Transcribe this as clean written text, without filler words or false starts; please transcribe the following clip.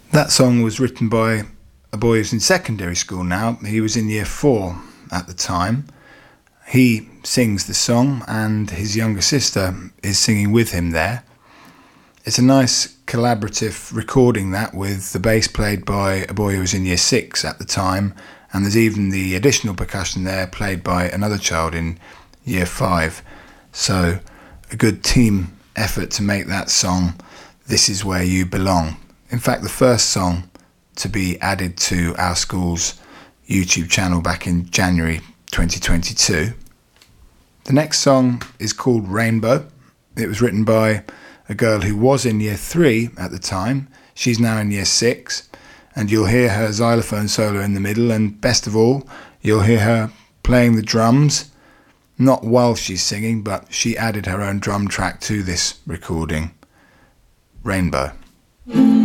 That song was written by a boy who's in secondary school now. He was in year 4 at the time. He sings the song and his younger sister is singing with him there. It's a nice collaborative recording, that, with the bass played by a boy who was in year 6 at the time, and there's even the additional percussion there played by another child in year 5. So a good team effort to make that song, This Is Where You Belong. In fact, the first song to be added to our school's YouTube channel back in January 2022. The next song is called Rainbow. It was written by a girl who was in year 3 at the time. She's now in year 6, and you'll hear her xylophone solo in the middle, and best of all, you'll hear her playing the drums, not while she's singing, but she added her own drum track to this recording. Rainbow.